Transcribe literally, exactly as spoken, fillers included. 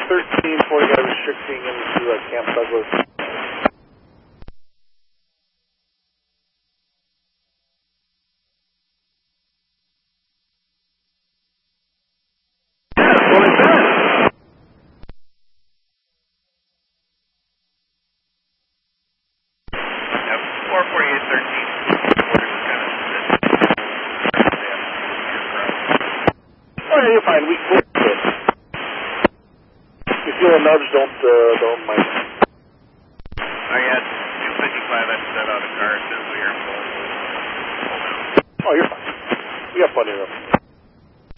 thirteen forty guy restricting into uh, Camp Douglas. four forty-eight thirteen. Oh, yeah, you're fine. We will. If you feel a nudge, don't, uh, don't mind. I got two fifty-five. I set out a car. It says we are full. Oh, you're fine. We got plenty of room.